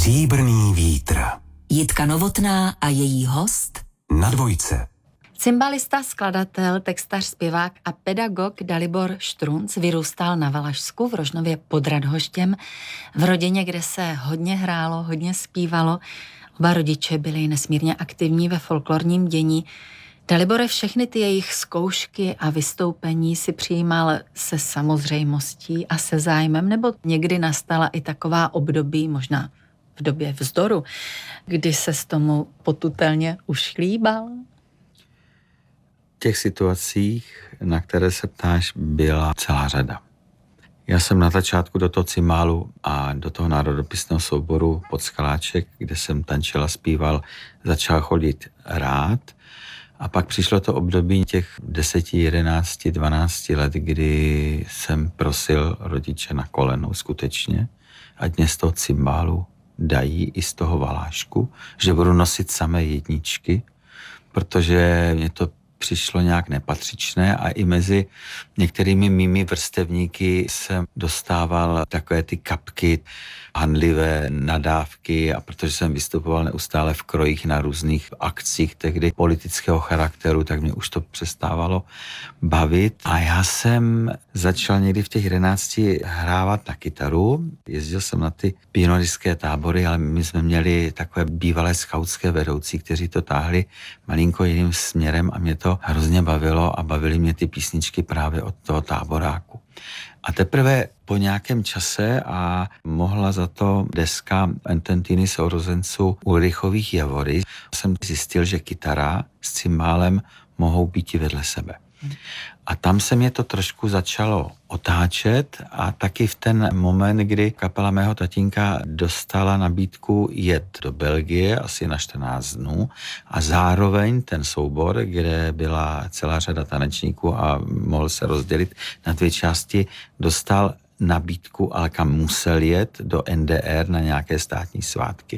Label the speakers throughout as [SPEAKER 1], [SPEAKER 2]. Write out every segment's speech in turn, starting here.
[SPEAKER 1] Stříbrný vítr.
[SPEAKER 2] Jitka Novotná a její host
[SPEAKER 1] Na Dvojce.
[SPEAKER 3] Cymbalista, skladatel, textař, zpěvák a pedagog Dalibor Štrunc vyrůstal na Valašsku v Rožnově pod Radhoštěm, v rodině, kde se hodně hrálo, hodně zpívalo. Oba rodiče byli nesmírně aktivní ve folklorním dění. Dalibore, všechny ty jejich zkoušky a vystoupení si přijímal se samozřejmostí a se zájmem, nebo někdy nastala i taková období, možná v době vzdoru, kdy se s tomu potutelně ušklíbal?
[SPEAKER 4] V těch situacích, na které se ptáš, byla celá řada. Já jsem na začátku do toho cymbálu a do toho národopisného souboru Podskaláček, kde jsem tančil a zpíval, začal chodit rád. A pak přišlo to období těch 10, 11, 12 let, kdy jsem prosil rodiče na kolenou skutečně, ať mě z toho cymbálu dají i z toho valášku, že budu nosit samé jedničky, protože mě to přišlo nějak nepatřičné a i mezi některými mými vrstevníky jsem dostával takové ty kapky, handlivé nadávky, a protože jsem vystupoval neustále v krojích na různých akcích tehdy politického charakteru, tak mě už to přestávalo bavit. A já jsem začal někdy v těch 11 hrávat na kytaru. Jezdil jsem na ty pionýrské tábory, ale my jsme měli takové bývalé skautské vedoucí, kteří to táhli malinko jiným směrem a mě to hrozně bavilo a bavily mě ty písničky právě od toho táboráku. A teprve po nějakém čase, a mohla za to deska Ententiny sourozenců Ulrichových Javory, jsem zjistil, že kytara s cymbálem mohou být i vedle sebe. A tam se mě to trošku začalo otáčet a taky v ten moment, kdy kapela mého tatínka dostala nabídku jet do Belgie asi na 14 dnů a zároveň ten soubor, kde byla celá řada tanečníků a mohl se rozdělit na 2 části, dostal nabídku, ale kam musel jet, do NDR na nějaké státní svátky.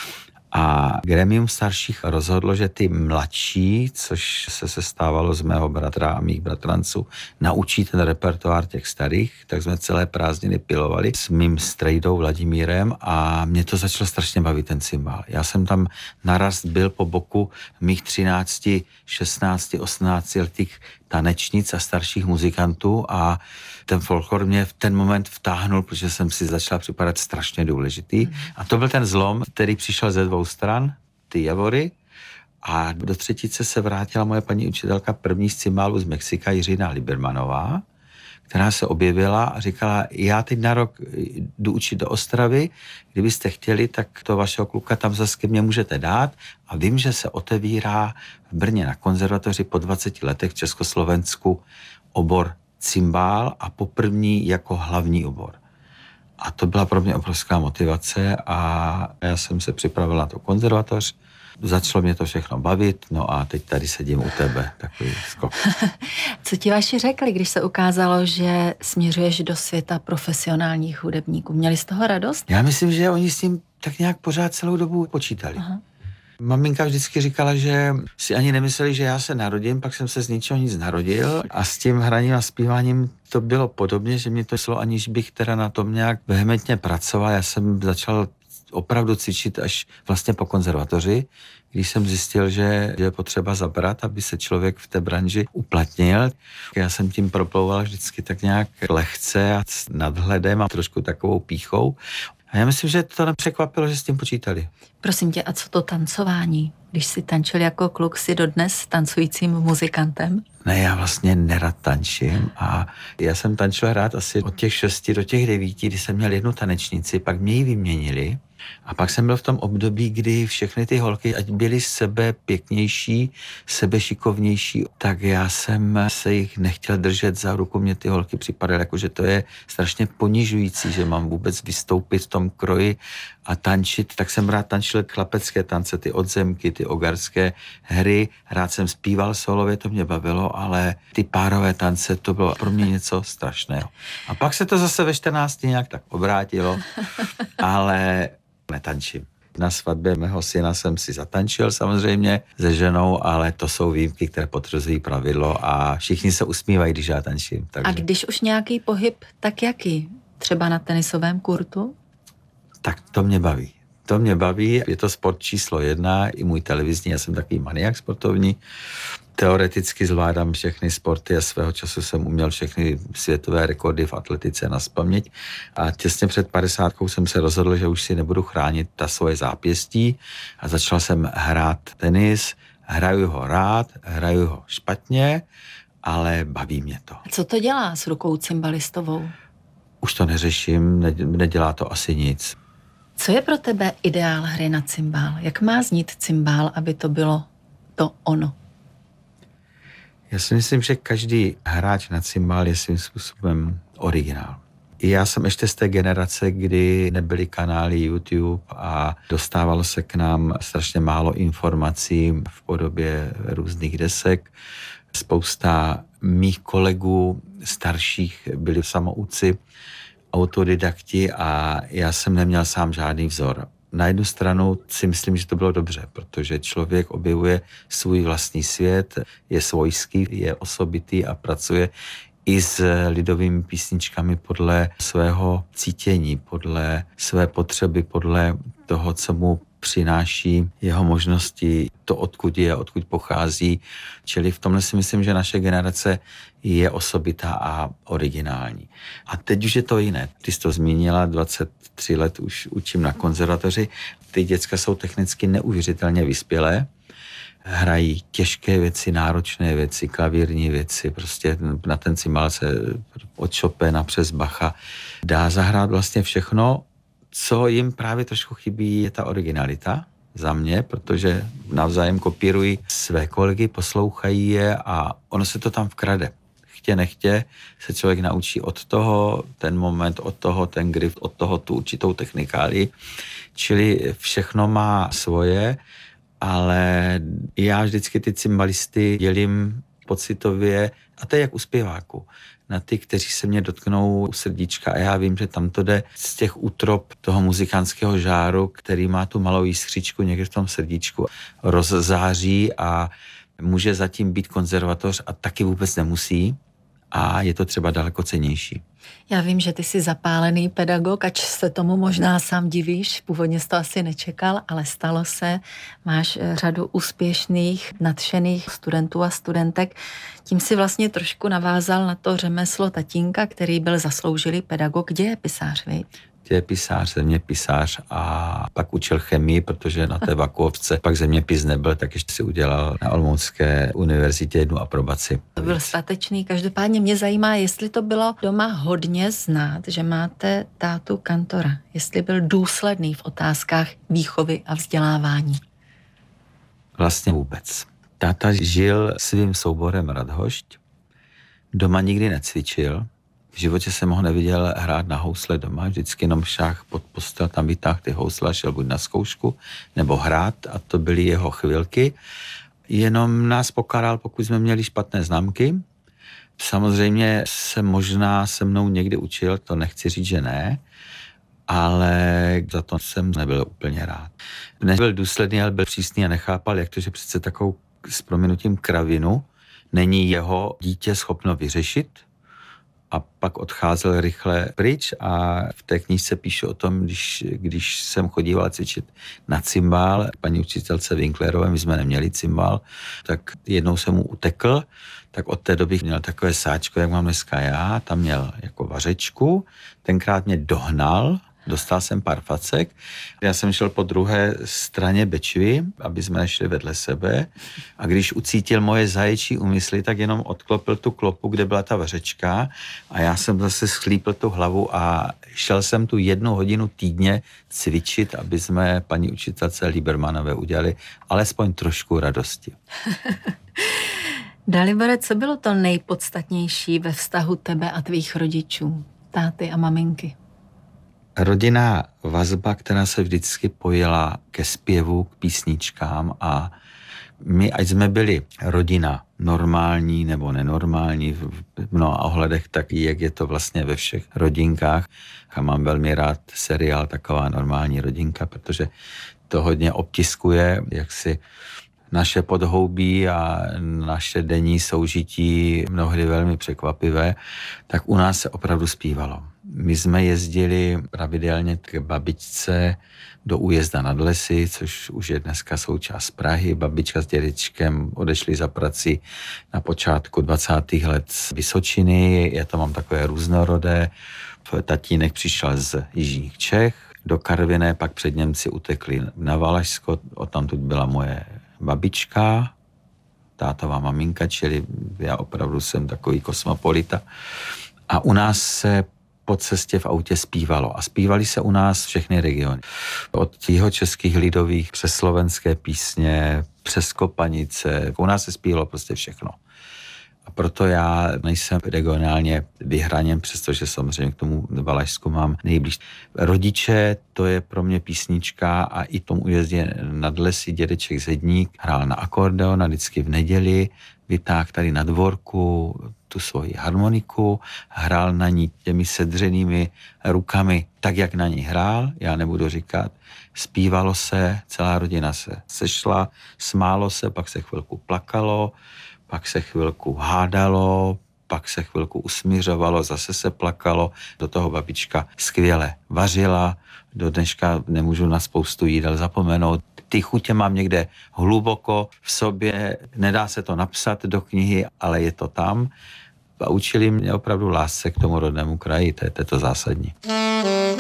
[SPEAKER 4] A grémium starších rozhodlo, že ty mladší, což se sestávalo z mého bratra a mých bratranců, naučí ten repertoár těch starých, tak jsme celé prázdniny pilovali s mým strejdou Vladimírem a mě to začalo strašně bavit, ten cymbál. Já jsem tam naraz byl po boku mých 13, 16, 18 letých tanečnic a starších muzikantů a ten folklor mě v ten moment vtáhnul, protože jsem si začal připadat strašně důležitý. A to byl ten zlom, který přišel ze 2 stran, ty Javory, a do třetice se vrátila moje paní učitelka první z cymbálu z Mexika, Jiřina Libermanová, která se objevila a říkala, já teď na rok jdu učit do Ostravy, kdybyste chtěli, tak to vašeho kluka tam zase ke mně můžete dát a vím, že se otevírá v Brně na konzervatoři po 20 letech v Československu obor cymbál a poprvní jako hlavní obor. A to byla pro mě obrovská motivace a já jsem se připravil na to konzervatoř. Začalo mě to všechno bavit, no a teď tady sedím u tebe, takový skok.
[SPEAKER 3] Co ti vaši řekli, když se ukázalo, že směřuješ do světa profesionálních hudebníků? Měli z toho radost?
[SPEAKER 4] Já myslím, že oni s tím tak nějak pořád celou dobu počítali. Aha. Maminka vždycky říkala, že si ani nemysleli, že já se narodím, pak jsem se z ničeho nic narodil a s tím hraním a zpíváním to bylo podobně, že mě to šlo, aniž bych teda na tom nějak vehementně pracoval. Já jsem začal opravdu cvičit až vlastně po konzervatoři, když jsem zjistil, že je potřeba zabrat, aby se člověk v té branži uplatnil. Já jsem tím proplouval vždycky tak nějak lehce a s nadhledem a trošku takovou pýchou. A já myslím, že to nepřekvapilo, že s tím počítali.
[SPEAKER 3] Prosím tě, a co to tancování? Když jsi tančil jako kluk, jsi dodnes tancujícím muzikantem?
[SPEAKER 4] Ne, já vlastně nerad tančím a já jsem tančil rád asi od těch 6 do těch 9, kdy jsem měl jednu tanečnici, pak mě ji vyměnili a pak jsem byl v tom období, kdy všechny ty holky, ať byly sebe pěknější, sebe šikovnější, tak já jsem se jich nechtěl držet za ruku, mě ty holky připadaly, jako že to je strašně ponižující, že mám vůbec vystoupit v tom kroji a tančit, tak jsem rád tančil chlapecké tance, ty odzemky, ty ogarské hry, rád jsem zpíval solově, to mě bavilo, ale ty párové tance, to bylo pro mě něco strašného. A pak se to zase ve 14 nějak tak obrátilo, ale netančím. Na svatbě mého syna jsem si zatančil samozřejmě se ženou, ale to jsou výjimky, které potvrzují pravidlo a všichni se usmívají, když já tančím. Takže...
[SPEAKER 3] A když už nějaký pohyb, tak jaký? Třeba na tenisovém kurtu?
[SPEAKER 4] Tak to mě baví. To mě baví, je to sport číslo 1, i můj televizní, já jsem takový maniak sportovní. Teoreticky zvládám všechny sporty a svého času jsem uměl všechny světové rekordy v atletice nazpaměť. A těsně před 50 jsem se rozhodl, že už si nebudu chránit ta svoje zápěstí a začal jsem hrát tenis. Hraju ho rád, hraju ho špatně, ale baví mě to.
[SPEAKER 3] Co to dělá s rukou cymbalistovou?
[SPEAKER 4] Už to neřeším, nedělá to asi nic.
[SPEAKER 3] Co je pro tebe ideál hry na cymbál? Jak má znít cymbál, aby to bylo to ono?
[SPEAKER 4] Já si myslím, že každý hráč na cymbál je svým způsobem originál. Já jsem ještě z té generace, kdy nebyly kanály YouTube a dostávalo se k nám strašně málo informací v podobě různých desek. Spousta mých kolegů starších byli samouci, autodidakti a já jsem neměl sám žádný vzor. Na jednu stranu si myslím, že to bylo dobře, protože člověk objevuje svůj vlastní svět, je svojský, je osobitý a pracuje i s lidovými písničkami podle svého cítění, podle své potřeby, podle toho, co mu přináší jeho možnosti, to, odkud je, odkud pochází. Čili v tomhle si myslím, že naše generace je osobitá a originální. A teď už je to jiné. Ty jsi to zmínila, 23 let už učím na konzervatoři. Ty děcka jsou technicky neuvěřitelně vyspělé. Hrají těžké věci, náročné věci, klavírní věci. Prostě na ten cymbál se od Chopina přes Bacha dá zahrát vlastně všechno. Co jim právě trošku chybí, je ta originalita za mě, protože navzájem kopírují své kolegy, poslouchají je a ono se to tam vkrade. Chtě nechtě se člověk naučí od toho, ten moment, od toho, ten grif, od toho tu určitou technikálii. Čili všechno má svoje, ale já vždycky ty cymbalisty dělím pocitově, a to je jak u zpěváku, na ty, kteří se mě dotknou srdíčka a já vím, že tam to jde z těch útrop toho muzikantského žáru, který má tu malou jiskřičku někde v tom srdíčku, rozzáří a může zatím být konzervatoř a taky vůbec nemusí a je to třeba daleko cennější.
[SPEAKER 3] Já vím, že ty jsi zapálený pedagog, ač se tomu možná sám divíš, původně jsi to asi nečekal, ale stalo se. Máš řadu úspěšných, nadšených studentů a studentek. Tím si vlastně trošku navázal na to řemeslo tatínka, který byl zasloužilý pedagog, dějepisář, viď?
[SPEAKER 4] Dějepisář, zeměpisář a pak učil chemii, protože na té Vakuovce pak zeměpis nebyl, tak ještě si udělal na Olomoucké univerzitě jednu aprobaci.
[SPEAKER 3] To byl statečný. Každopádně mě zajímá, jestli to bylo doma hodně znát, že máte tátu kantora. Jestli byl důsledný v otázkách výchovy a vzdělávání.
[SPEAKER 4] Vlastně vůbec. Táta žil svým souborem Radhošť. Doma nikdy necvičil. V životě jsem ho neviděl hrát na housle doma, vždycky jenom šáh pod postel, tam vytáhl ty housle a šel buď na zkoušku, nebo hrát a to byly jeho chvilky. Jenom nás pokáral, pokud jsme měli špatné známky. Samozřejmě se možná se mnou někdy učil, to nechci říct, že ne, ale za to jsem nebyl úplně rád. Nebyl důsledný, ale byl přísný a nechápal, jak to, že přece takovou s prominutím kravinu není jeho dítě schopno vyřešit. A pak odcházel rychle pryč a v té knížce píšu o tom, když jsem chodíval cvičit na cymbál, paní učitelce Winklerové, my jsme neměli cymbál, tak jednou jsem mu utekl, tak od té doby měl takové sáčko, jak mám dneska já, tam měl jako vařečku, tenkrát mě dohnal, dostal jsem pár facek. Já jsem šel po druhé straně Bečvy, aby jsme nešli vedle sebe. A když ucítil moje zaječí úmysly, tak jenom odklopil tu klopu, kde byla ta vařečka. A já jsem zase schlípl tu hlavu a šel jsem tu 1 hodinu týdně cvičit, aby jsme paní učitelce Liebermanové udělali alespoň trošku radosti.
[SPEAKER 3] Dalibore, co bylo to nejpodstatnější ve vztahu tebe a tvých rodičů, táty a maminky?
[SPEAKER 4] Rodinná vazba, která se vždycky pojila ke zpěvu, k písničkám a my, ať jsme byli rodina normální nebo nenormální v mnoha ohledech, tak jak je to vlastně ve všech rodinkách. A mám velmi rád seriál Taková normální rodinka, protože to hodně obtiskuje, jak si naše podhoubí a naše denní soužití mnohdy velmi překvapivé, tak u nás se opravdu zpívalo. My jsme jezdili pravidelně k babičce do Újezda nad Lesy, což už je dneska součást Prahy. Babička s dědečkem odešli za prací na počátku 20. let z Vysočiny. Já to mám takové různorodé. Tatínek přišel z jižních Čech do Karviné, pak před Němci utekli na Valašsko, odtamtud byla moje babička, tátová maminka, čili já opravdu jsem takový kosmopolita. A u nás se po cestě v autě zpívalo. A zpívali se u nás všechny regiony. Od jihočeských lidových přes slovenské písně, přes Kopanice. U nás se zpívalo prostě všechno. A proto já nejsem regionálně vyhraněn, přestože samozřejmě k tomu Valašsku mám nejblíž. Rodiče, to je pro mě písnička a i tomu Újezdě nad Lesy dědeček Zedník hrál na akordeon a vždycky v neděli vytáhl tady na dvorku tu svoji harmoniku, hrál na ní těmi sedřenými rukami tak, jak na ní hrál, já nebudu říkat. Zpívalo se, celá rodina se sešla, smálo se, pak se chvilku plakalo, pak se chvilku hádalo, pak se chvilku usmířovalo, zase se plakalo. Do toho babička skvěle vařila, do dneška nemůžu na spoustu jídel zapomenout. Ty chutě mám někde hluboko v sobě, nedá se to napsat do knihy, ale je to tam. A učili mě opravdu lásce k tomu rodnému kraji, to je to zásadní.